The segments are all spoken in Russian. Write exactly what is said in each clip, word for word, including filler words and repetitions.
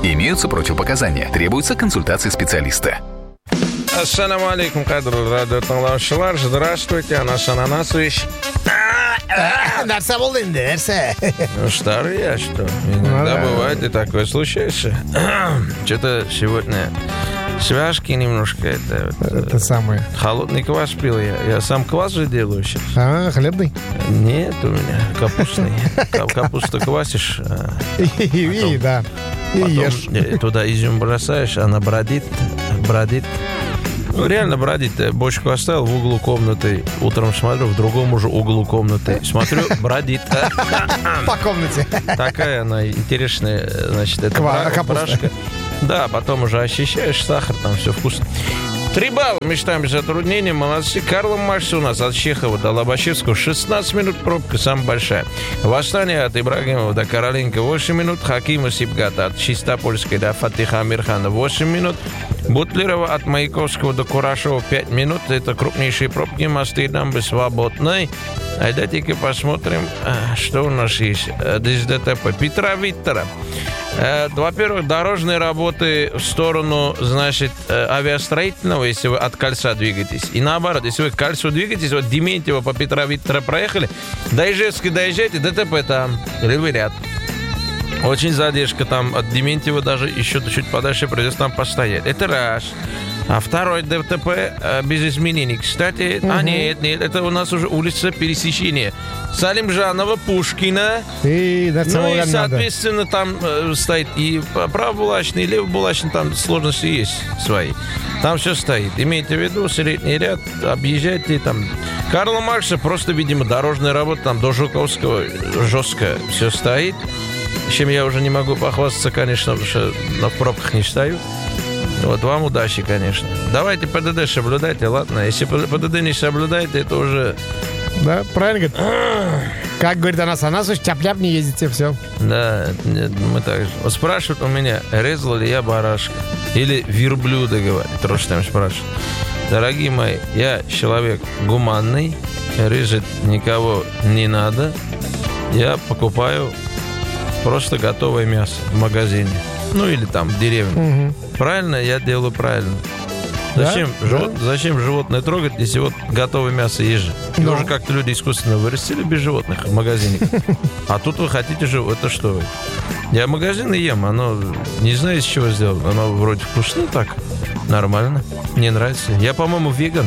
Имеются противопоказания. Требуется консультация специалиста. Ассаламу алейкум, кадр радиотыңлаушылар. Здравствуйте, Анас Ананасович. Нәрсе болды енді, нәрсе. Ну, старый я, что? Иногда бывает и такое случается. Что-то сегодня связки немножко это... Это самое. Холодный квас пил я. Я сам квас же делаю сейчас. А, хлебный? Нет, у меня капустный. Капусту квасишь. И, да. И ешь. Туда изюм бросаешь, она бродит, бродит. Ну, реально бродит. Бочку оставил в углу комнаты. Утром смотрю, в другом уже углу комнаты. Смотрю, бродит. По комнате. Такая она интересная, значит, это брашка. Да, потом уже ощущаешь сахар, там все вкусно. Три балла. Мечтаем без затруднений. Молодцы. Карл Маркс у нас от Чехова до Лобачевского. шестнадцать минут пробка, самая большая. Восстание от Ибрагимова до Короленко. восемь минут. Хакима Сибгата от Чистопольской до Фатиха Амирхана. восемь минут. Бутлерова от Маяковского до Курашова. пять минут. Это крупнейшие пробки. Мосты и дамбы свободны. А давайте-ка посмотрим, что у нас есть. Здесь ДТП. Петра Виттера. Во-первых, дорожные работы в сторону, значит, авиастроительного, если вы от кольца двигаетесь. И наоборот, если вы к кольцу двигаетесь, вот Дементьево по Петра Виттера проехали, до Ижевска доезжаете, ДТП там, левый ряд. Очень задержка там от Дементьева, даже еще чуть подальше придется там постоять. Это раз. А второй ДТП без изменений. Кстати, угу. а нет, нет, это у нас уже улица пересечения Салимжанова, Пушкина. И, ну и, соответственно, надо. Там э, стоит и правобулачный, и левобулачный, там сложности есть свои. Там все стоит. Имейте в виду, средний ряд, объезжайте там. Карла Маркса просто, видимо, дорожная работа там до Жуковского жестко все стоит. Чем я уже не могу похвастаться, конечно, потому что в пробках не стою. Вот вам удачи, конечно. Давайте ПДД соблюдайте, ладно? Если ПДД не соблюдаете, это уже... Да, правильно говорит. Как говорит Анас Анасович, тяп-ляп не ездите, все. Да, нет, мы так же. Вот спрашивают у меня, резал ли я барашка. Или верблюда, говорит. Тоже там спрашивают. Дорогие мои, я человек гуманный. Резать никого не надо. Я покупаю просто готовое мясо в магазине. Ну, или там, в деревне. Угу. Правильно? Я делаю правильно. Зачем, да? Живот, да. зачем животное трогать, если вот готовое мясо есть же? Его же как-то люди искусственно вырастили без животных в магазине. А тут вы хотите же... Это что вы? Я магазины ем, оно... Не знаю, из чего сделано. Оно вроде вкусно так. Нормально. Мне нравится. Я, по-моему, веган.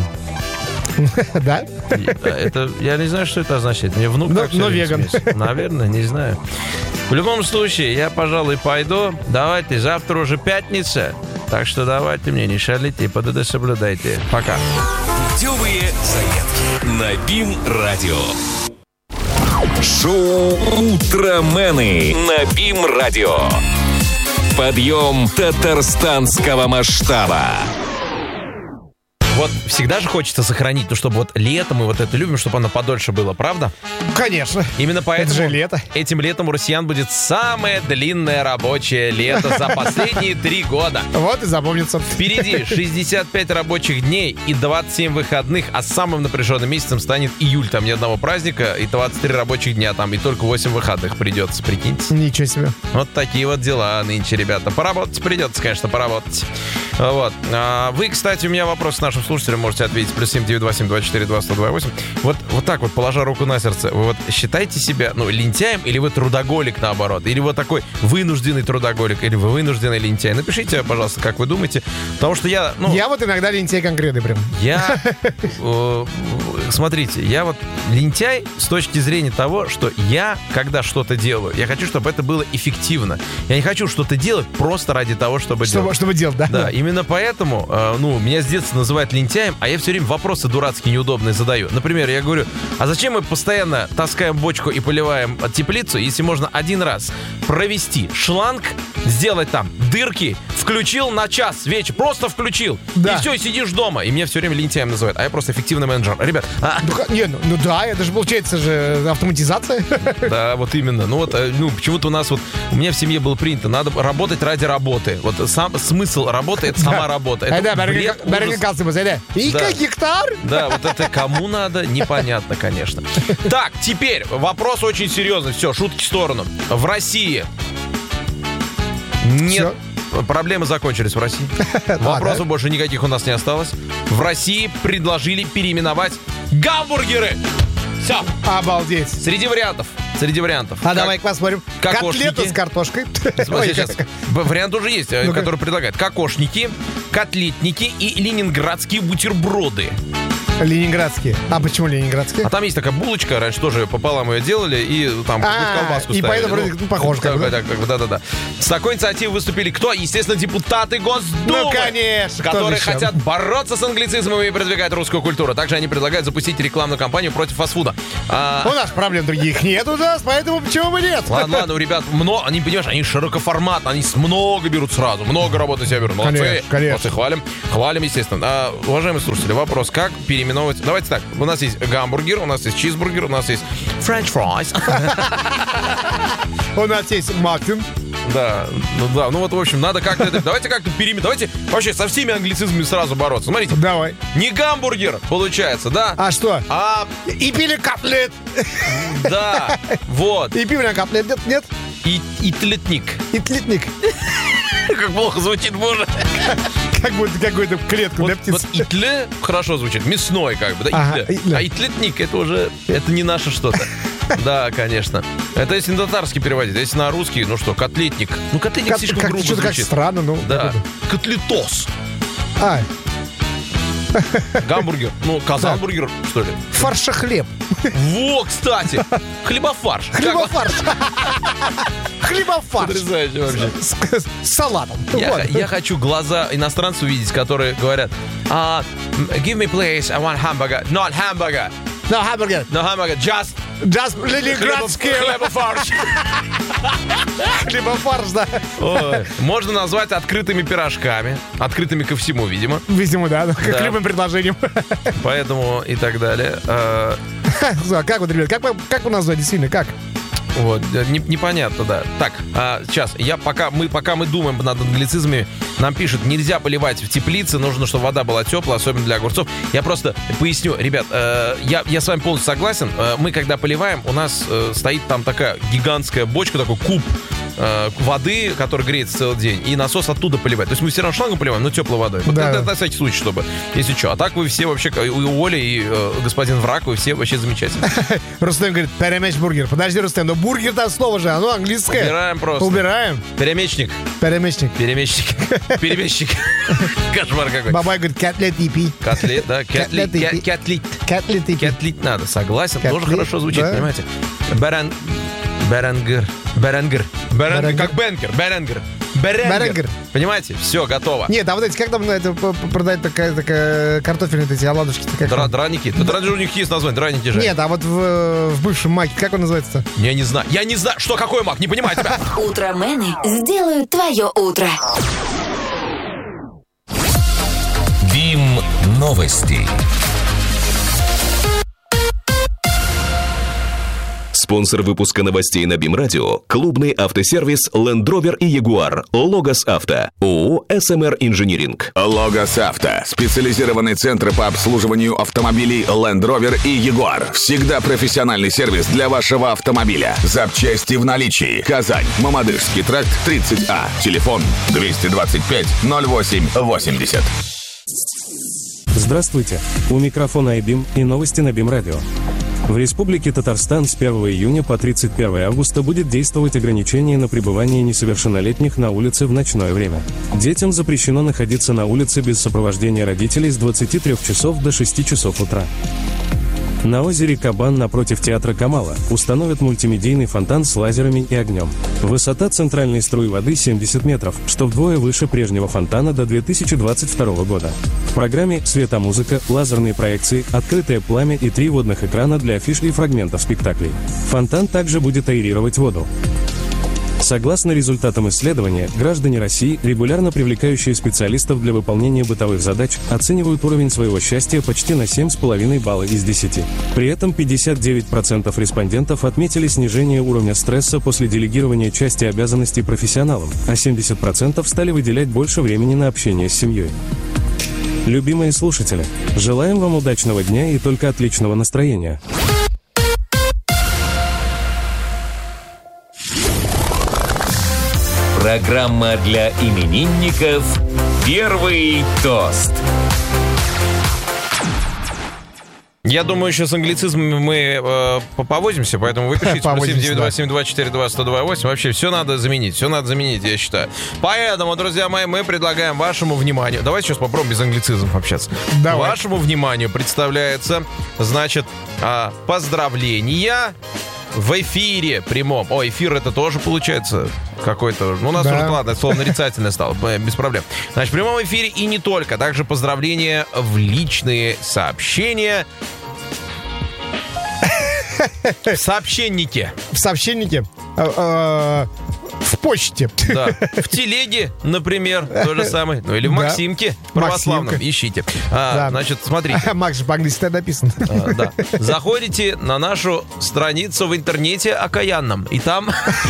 Да? Это, я не знаю, что это означает. Мне внук так но веган. Наверное, не знаю. В любом случае, я, пожалуй, пойду. Давайте, завтра уже пятница. Так что давайте мне не шалите и ПДД соблюдайте. Пока. Путевые заметки на БИМ-радио. Шоу «Утромены» на БИМ-радио. Подъем татарстанского масштаба. Вот всегда же хочется сохранить, ну, чтобы вот летом мы вот это любим, чтобы оно подольше было, правда? Конечно. Именно поэтому это же лето. Этим летом у россиян будет самое длинное рабочее лето за последние три года. Вот и запомнится. Впереди шестьдесят пять рабочих дней и двадцать семь выходных, а самым напряженным месяцем станет июль. Там ни одного праздника и двадцать три рабочих дня, там и только восемь выходных придется, прикиньте. Ничего себе. Вот такие вот дела нынче, ребята. Поработать придется, конечно, поработать. Вот. А вы, кстати, у меня вопрос к нашим слушателям можете ответить. Плюс семь девять два семь два четыре два сто два восемь. Вот, вот так вот, положа руку на сердце, вы вот считаете себя, ну, лентяем, или вы трудоголик, наоборот? Или вот такой вынужденный трудоголик, или вы вынужденный лентяй? Напишите, пожалуйста, как вы думаете. Потому что я, ну... Я вот иногда лентяй конкретный прям. Я... Э, смотрите, я вот лентяй с точки зрения того, что я, когда что-то делаю, я хочу, чтобы это было эффективно. Я не хочу что-то делать просто ради того, чтобы, чтобы делать. Чтобы делать, да? Да, именно поэтому, э, ну, меня с детства называют лентяем, а я все время вопросы дурацкие, неудобные задаю. Например, я говорю, а зачем мы постоянно таскаем бочку и поливаем теплицу, если можно один раз провести шланг, сделать там дырки, включил на час вечер, просто включил, да. И все, и сидишь дома. И меня все время лентяем называют, а я просто эффективный менеджер. Ребят, а... ну, не, ну, ну да, это же получается же автоматизация. Да, вот именно. Ну вот, ну почему-то у нас вот, у меня в семье было принято, надо работать ради работы. Вот сам смысл работы — это сама работа. Это бред, ужас. И да. гектар? Да, вот это кому надо, непонятно, конечно. Так, теперь вопрос очень серьезный. Все, шутки в сторону. В России Нет. Всё? Проблемы закончились в России. Вопросов больше никаких у нас не осталось. В России предложили переименовать гамбургеры. Все. Обалдеть. Среди вариантов. Среди вариантов. А давай посмотрим. Кокошники. Котлету с картошкой. Смотри, сейчас. Вариант уже есть, Ну-ка. который предлагает. Кокошники, котлетники и ленинградские бутерброды. Ленинградские. А почему ленинградские? А там есть такая булочка, раньше тоже пополам ее делали, и там А, колбаску и ставили. поэтому вроде, ну, похоже как бы, да? так, так, так, да-да-да. С такой инициативой выступили кто? Естественно, депутаты Госдумы. Ну, конечно, кто которые же еще? хотят бороться с англицизмом и продвигать русскую культуру. Также они предлагают запустить рекламную кампанию против фастфуда. А, У нас проблем других нет у нас, поэтому почему бы нет? Ладно, ладно, у ребят много, они, понимаешь, они широкоформатно, они с много берут сразу, много работы на себя берут. Молодцы, Конечно, конечно. молодцы, хвалим, хвалим, естественно. А, уважаемые слушатели, вопрос, как переименовывать... Давайте так, у нас есть гамбургер, у нас есть чизбургер, у нас есть френч фрайс. У нас есть Мактин. Да, ну да, ну вот, в общем, надо как-то это... Давайте как-то переименовать, давайте вообще со всеми англицизмами сразу бороться. Смотрите, Давай. не гамбургер, получается, да? А что? А, И пили котлет. да, вот, И пили котлет. Нет, нет. и, и тлетник. И тлетник. Как плохо звучит, боже. Как будто какую-то клетку Вот, для птиц. вот итле хорошо звучит, мясной как бы, да, Ага, итле. итле. А итлетник это уже, это не наше что-то. Да, конечно. Это если на татарский переводить, а если на русский, ну что, котлетник. Ну, котлетник Как- слишком как- грубо Что-то как звучит. странно, ну. Да, как это. котлетос. А, Гамбургер, ну, казанбургер, что ли. фаршохлеб. Во, кстати, хлебофарш. Как вам? Хлебофарш. Хлебофарш. Потрясающе вообще. С, с салатом. Я, Вот. я хочу глаза иностранцев увидеть, которые говорят, а, give me please one hamburger, not hamburger, No, hamburger. no hamburger, just Just ленинградский хлебофарш. хлебофарш, да. Ой, можно назвать открытыми пирожками. Открытыми ко всему, видимо. Видимо, да, ну, как Да. любым предложением. Поэтому и так далее. А, Как вот, ребят, как, вы- как вы назвать действительно, как? вот, не- непонятно, да. Так, а, сейчас, я пока мы, пока мы думаем над англицизмами, нам пишут, нельзя поливать в теплице, нужно, чтобы вода была теплая, особенно для огурцов. Я просто поясню, ребят, э, я, я с вами полностью согласен. Э, мы, когда поливаем, у нас э, стоит там такая гигантская бочка, такой куб э, воды, который греется целый день, и насос оттуда поливает. То есть мы все равно шлангом поливаем, но теплой водой. Вот Да. это на всякий случай, чтобы, если что. А так вы все вообще, и у Оли, и э, господин Враг, вы все вообще замечательные. Рустем говорит, перемечь бургер. Подожди, Рустем, но бургер там слово же, оно английское. Убираем просто. Убираем. Перемечник. Перемечник. Перемещик. Перемещик. Кошмар какой. Бабай говорит, котлет и пи. Котлет, да? Котлет. Котлеты и пи. Котлет. Котлет и пи. Котлет надо, согласен. Тоже Котлет, хорошо звучит, да. понимаете? Баран... Барангер. Барангер. Барангер. Барангер. Как бенкер. Барангер. Барангер. Барангер. Понимаете? Все, готово. Нет, а вот эти, как там на это п- п- продать такая, такая картофельные эти оладушки? Как Дра- там? Драники. Да драники у них есть название. Драники же. Нет, а вот в, в бывшем маке, как он называется-то? Я не знаю. Я не знаю. Что, какой мак? Не понимаю тебя. Утромены сделают твое утро. БИМ новости. Спонсор выпуска новостей на БИМ Радио – клубный автосервис Land Rover и Jaguar, Логос Авто, ООО эс эм эр Инжиниринг. Логос Авто. Специализированный центр по обслуживанию автомобилей Land Rover и Jaguar. Всегда профессиональный сервис для вашего автомобиля. Запчасти в наличии. Казань. Мамадышский тракт тридцать А. Телефон двести двадцать пять ноль восемь восемьдесят. Здравствуйте! У микрофона айбим и новости на БИМ Радио. В Республике Татарстан с первого июня по тридцать первое августа будет действовать ограничение на пребывание несовершеннолетних на улице в ночное время. Детям запрещено находиться на улице без сопровождения родителей с двадцати трёх часов до шести часов утра. На озере Кабан напротив театра Камала установят мультимедийный фонтан с лазерами и огнем. Высота центральной струи воды семьдесят метров, что вдвое выше прежнего фонтана до две тысячи двадцать второго года. В программе светомузыка, лазерные проекции, открытое пламя и три водных экрана для афиш и фрагментов спектаклей. Фонтан также будет аэрировать воду. Согласно результатам исследования, граждане России, регулярно привлекающие специалистов для выполнения бытовых задач, оценивают уровень своего счастья почти на семь с половиной балла из десяти. При этом пятьдесят девять процентов респондентов отметили снижение уровня стресса после делегирования части обязанностей профессионалам, а семьдесят процентов стали выделять больше времени на общение с семьей. Любимые слушатели, желаем вам удачного дня и только отличного настроения. Программа для именинников «Первый тост». Я думаю, еще с англицизмами мы э, повозимся, поэтому вы пишите плюс семь девять два семь два четыре два сто два восемь. Вообще все надо заменить, все надо заменить, я считаю. Поэтому, друзья мои, мы предлагаем вашему вниманию... Давайте сейчас попробуем без англицизмов общаться. Давай. Вашему вниманию представляется, значит, э, поздравления в эфире прямом. О, эфир это тоже получается какой-то... Ну, у нас да. уже, ладно, слово нарицательное стало, без проблем. Значит, в прямом эфире и не только. Также поздравления в личные сообщения. В сообщеннике. В сообщеннике. В почте. Да. В телеге, например, то же самое. Ну, или в Максимке православном. Максимка. Ищите. А, Да. Значит, смотрите. Макс же по-английски написано. А, да. Заходите на нашу страницу в интернете окаянном. И там...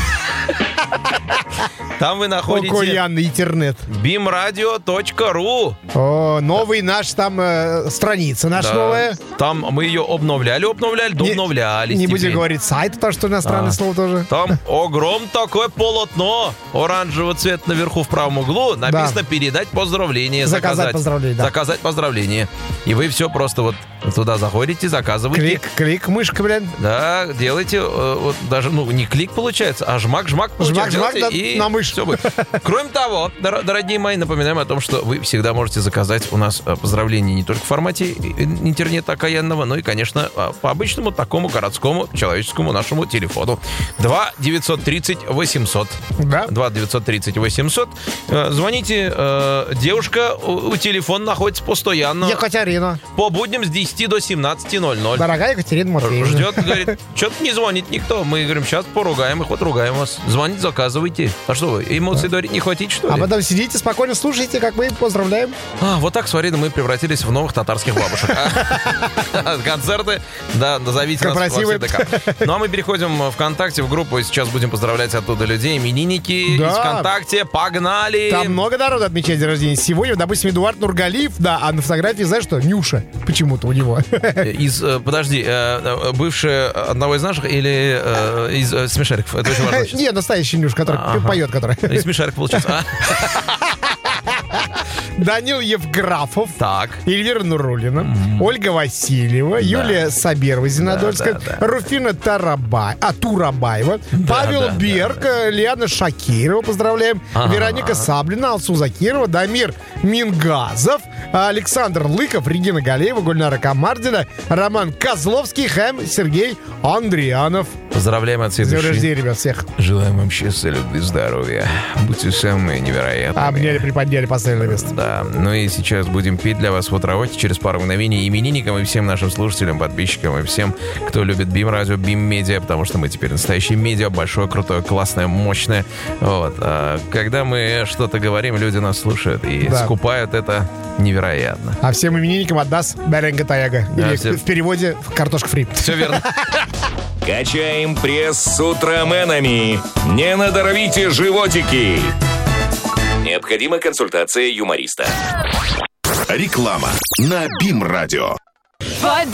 Там вы находите Окаянный интернет. бимрадио точка ру. О, новый наш там э, страница наша Да. новая. Там мы ее обновляли, обновляли, Не- обновлялись. Не будем теперь. говорить сайт, потому что иностранное А. слово тоже. Там огромное такое полотно оранжевого цвета наверху в правом углу. Написано «Передать поздравление». Заказать поздравление, да. Заказать поздравление. И вы все просто вот туда заходите, заказываете. Клик, клик, мышка, блин. Да, делайте, э, вот даже, ну, не клик получается, а жмак-жмак получается. Жмак-жмак, Делайте, да, и на мышь. всё будет. Кроме того, дор- дорогие мои, напоминаем о том, что вы всегда можете заказать у нас э, поздравления не только в формате э, интернета окаянного, но и, конечно, э, по обычному такому городскому человеческому нашему телефону. два девятьсот тридцать восемьсот. Да. два девятьсот тридцать восемьсот. Э, Звоните, э, девушка, у, у телефон находится постоянно. Екатерина. По будням с десяти до семнадцати ноль ноль. Дорогая Екатерина Матвеевна. Ждет, говорит, что-то не звонит никто. Мы говорим, сейчас поругаем их, вот ругаем вас. Звонить, заказывайте. А что вы, эмоций дарить не хватит, что ли? А потом сидите, спокойно слушайте, как мы поздравляем. А, вот так с Фаридом мы превратились в новых татарских бабушек. Концерты, да, назовите нас во Корпоративы. ВКонтакте. Ну, а мы переходим в ВКонтакте, в группу, и сейчас будем поздравлять оттуда людей. Именинники Да. из ВКонтакте, погнали! Там много народу отмечает день рождения. Сегодня, допустим, Эдуард Нургалиев, да, а на фотографии, знаешь что, Нюша почему-то у него. Из, э, подожди, э, э, бывшая одного из наших или э, из э, смешариков? Это очень важно сейчас. Не, настоящий Нюша, который Ага. поет, который. Из смешариков получается. А? Данил Евграфов. Так. Эльвира Нурулина, Ольга Васильева, Юлия Саберова, Зинодольская, Да, да, да. Руфина Тарабай, а, Турабаева, Павел да, Берг, Лиана Шакирова, поздравляем, Ага. Вероника Саблина, Алсу Закирова, Дамир Мингазов, Александр Лыков, Регина Галеева, Гульнара Камардина, Роман Козловский, Хэм, Сергей Андрианов. Поздравляем от всей С днем души. рождения, ребят, всех. Желаем вам счастья, любви, здоровья. Будьте самые невероятные. Обняли, приподняли, поставили на место. Да, ну и сейчас будем петь для вас вот работе через пару мгновений именинникам и всем нашим слушателям, подписчикам и всем, кто любит Бим Радио, Бим Медиа, потому что мы теперь настоящее медиа, большое, крутое, классное, мощное. Вот. А когда мы что-то говорим, люди нас слушают и Да. скупают это невероятно. А всем именинникам отдаст Беренга Таяга. Да, Или все. в переводе картошка фри. Все верно. Качаем пресс с утроменами. Не надорвите животики. Необходима консультация юмориста. Реклама на Бим Радио. Вода